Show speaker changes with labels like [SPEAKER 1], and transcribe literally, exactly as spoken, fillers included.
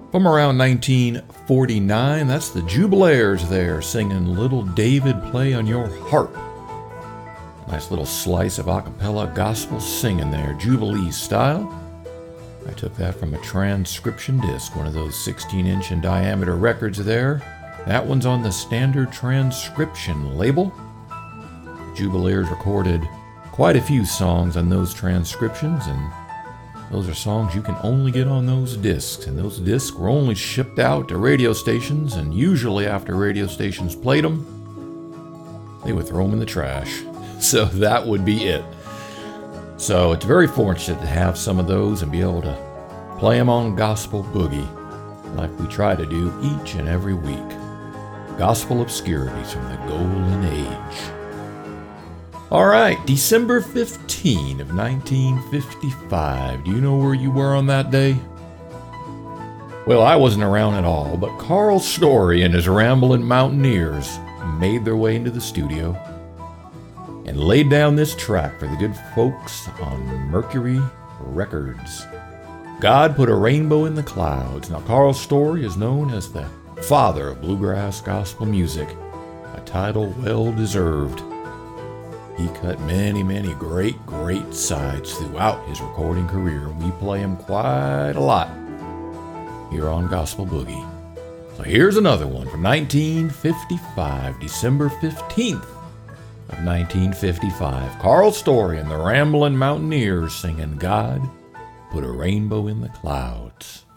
[SPEAKER 1] From around nineteen forty-nine, that's the Jubilaires there singing Little David Play on Your Harp. Nice little slice of a cappella gospel singing there, Jubilee style. I took that from a transcription disc, one of those sixteen inch in diameter records there. That one's on the Standard Transcription label. Jubilaires recorded quite a few songs on those transcriptions, and those are songs you can only get on those discs, and those discs were only shipped out to radio stations, and usually after radio stations played them, they would throw them in the trash. So that would be it. So it's very fortunate to have some of those and be able to play them on Gospel Boogie, like we try to do each and every week. Gospel obscurities from the Golden Age. All right, December fifteenth of nineteen fifty-five. Do you know where you were on that day? Well, I wasn't around at all, but Carl Story and his Ramblin' Mountaineers made their way into the studio and laid down this track for the good folks on Mercury Records. God Put a Rainbow in the Clouds. Now, Carl Story is known as the father of bluegrass gospel music, a title well deserved. He cut many, many great, great sides throughout his recording career, and we play him quite a lot here on Gospel Boogie. So here's another one from nineteen fifty-five, December fifteenth of nineteen fifty-five. Carl Story and the Ramblin' Mountaineers singing God Put a Rainbow in the Clouds.